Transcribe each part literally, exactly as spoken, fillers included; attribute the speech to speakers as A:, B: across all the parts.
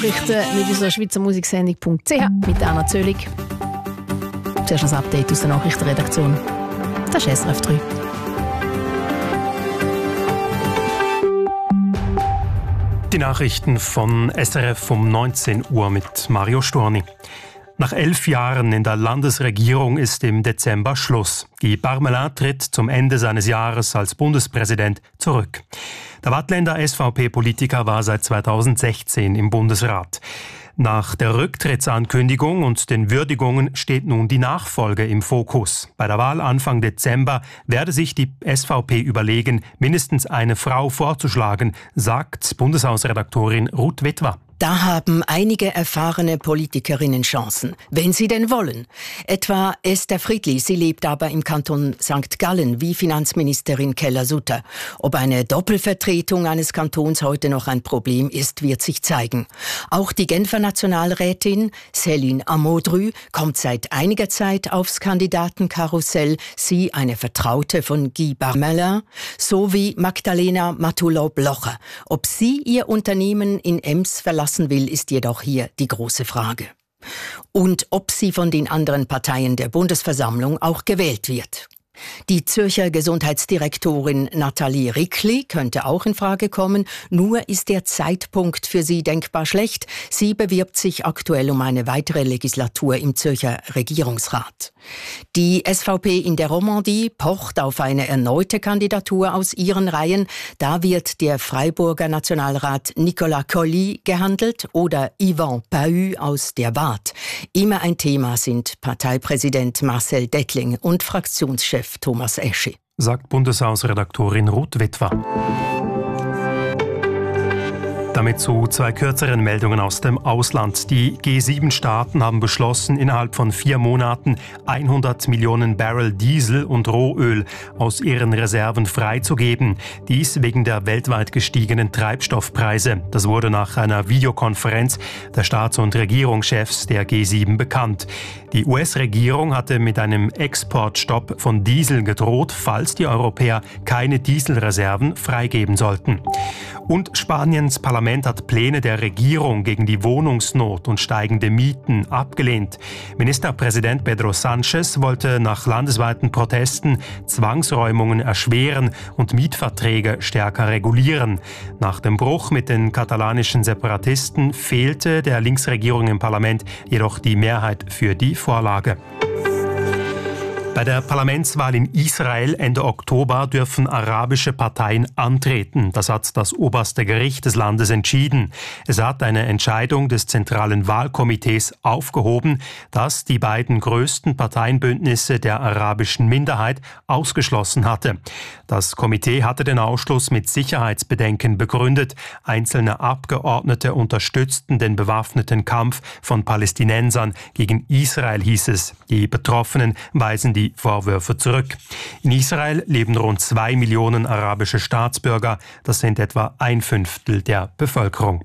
A: Richten mit unserer Schweizer Musiksendung punkt c h mit Anna Zöllig. Zuerst das Update aus der Nachrichtenredaktion. Das ist S R F drei.
B: Die Nachrichten von S R F um neunzehn Uhr mit Mario Storni. Nach elf Jahren in der Landesregierung ist im Dezember Schluss. Guy Parmelin tritt zum Ende seines Jahres als Bundespräsident zurück. Der Waadtländer S V P-Politiker war seit zweitausendsechzehn im Bundesrat. Nach der Rücktrittsankündigung und den Würdigungen steht nun die Nachfolge im Fokus. Bei der Wahl Anfang Dezember werde sich die S V P überlegen, mindestens eine Frau vorzuschlagen, sagt Bundeshausredaktorin Ruth Witwer.
C: Da haben einige erfahrene Politikerinnen Chancen, wenn sie denn wollen. Etwa Esther Friedli, sie lebt aber im Kanton Sankt Gallen wie Finanzministerin Keller-Sutter. Ob eine Doppelvertretung eines Kantons heute noch ein Problem ist, wird sich zeigen. Auch die Genfer Nationalrätin Céline Amodru kommt seit einiger Zeit aufs Kandidatenkarussell. Sie eine Vertraute von Guy Parmelin, sowie Magdalena Matullo-Blocher. Ob sie ihr Unternehmen in Ems verlassen will, ist jedoch hier die große Frage. Und ob sie von den anderen Parteien der Bundesversammlung auch gewählt wird. Die Zürcher Gesundheitsdirektorin Nathalie Rickli könnte auch in Frage kommen, nur ist der Zeitpunkt für sie denkbar schlecht. Sie bewirbt sich aktuell um eine weitere Legislatur im Zürcher Regierungsrat. Die S V P in der Romandie pocht auf eine erneute Kandidatur aus ihren Reihen. Da wird der Freiburger Nationalrat Nicolas Colli gehandelt oder Yvan Pahu aus der Waadt. Immer ein Thema sind Parteipräsident Marcel Dettling und Fraktionschef Thomas Eschi.
B: Sagt Bundeshausredaktorin Ruth Witwer. Damit zu zwei kürzeren Meldungen aus dem Ausland. Die G sieben Staaten haben beschlossen, innerhalb von vier Monaten hundert Millionen Barrel Diesel und Rohöl aus ihren Reserven freizugeben. Dies wegen der weltweit gestiegenen Treibstoffpreise. Das wurde nach einer Videokonferenz der Staats- und Regierungschefs der G sieben bekannt. Die U S-Regierung hatte mit einem Exportstopp von Diesel gedroht, falls die Europäer keine Dieselreserven freigeben sollten. Und Spaniens Parlament hat Pläne der Regierung gegen die Wohnungsnot und steigende Mieten abgelehnt. Ministerpräsident Pedro Sánchez wollte nach landesweiten Protesten Zwangsräumungen erschweren und Mietverträge stärker regulieren. Nach dem Bruch mit den katalanischen Separatisten fehlte der Linksregierung im Parlament jedoch die Mehrheit für die Vorlage. Bei der Parlamentswahl in Israel Ende Oktober dürfen arabische Parteien antreten. Das hat das oberste Gericht des Landes entschieden. Es hat eine Entscheidung des zentralen Wahlkomitees aufgehoben, das die beiden größten Parteienbündnisse der arabischen Minderheit ausgeschlossen hatte. Das Komitee hatte den Ausschluss mit Sicherheitsbedenken begründet. Einzelne Abgeordnete unterstützten den bewaffneten Kampf von Palästinensern gegen Israel, hieß es. Die Betroffenen weisen die Vorwürfe zurück. In Israel leben rund zwei Millionen arabische Staatsbürger. Das sind etwa ein Fünftel der Bevölkerung.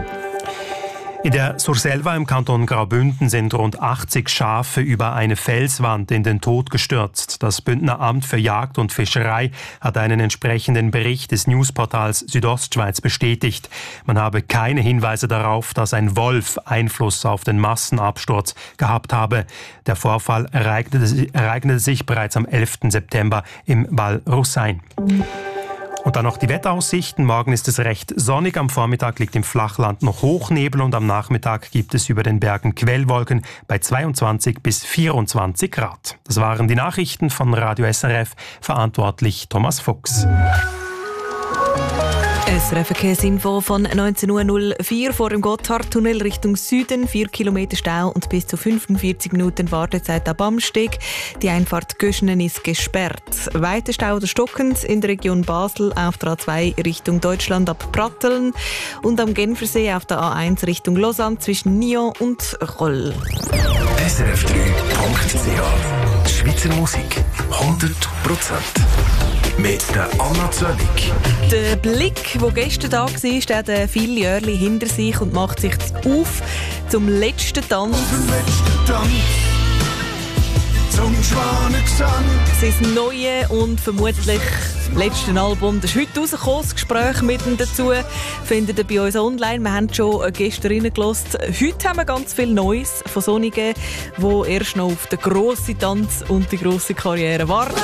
B: In der Surselva im Kanton Graubünden sind rund achtzig Schafe über eine Felswand in den Tod gestürzt. Das Bündner Amt für Jagd und Fischerei hat einen entsprechenden Bericht des Newsportals Südostschweiz bestätigt. Man habe keine Hinweise darauf, dass ein Wolf Einfluss auf den Massenabsturz gehabt habe. Der Vorfall ereignete, ereignete sich bereits am elften September im Val Russain. Und dann noch die Wetteraussichten. Morgen ist es recht sonnig. Am Vormittag liegt im Flachland noch Hochnebel und am Nachmittag gibt es über den Bergen Quellwolken bei zweiundzwanzig bis vierundzwanzig Grad. Das waren die Nachrichten von Radio S R F. Verantwortlich Thomas Fuchs.
D: S R F-Verkehrsinfo von neunzehn Uhr null vier vor dem Gotthardtunnel Richtung Süden. vier Kilometer Stau und bis zu fünfundvierzig Minuten Wartezeit ab Amsteg. Die Einfahrt Göschenen ist gesperrt. Weiter Stau oder stockend in der Region Basel auf der A zwei Richtung Deutschland ab Pratteln und am Genfersee auf der A eins Richtung Lausanne zwischen Nyon und Roll.
E: S R F drei Punkt C H Schweizer Musik hundert Prozent. Mit der Anna Zöllig.
D: Der Blick, der gestern da war, hat viele Jahre hinter sich und macht sich auf zum letzten Tanz.
F: Zum letzten Tanz, zum Schwanengesang.
D: Sein neues und vermutlich letzten Album. Das ist heute rausgekommen. Das Gespräch mit ihm dazu findet ihr bei uns online. Wir haben schon gestern reingelassen. Heute haben wir ganz viel Neues von Sonnigen, die erst noch auf den grossen Tanz und die grosse Karriere warten.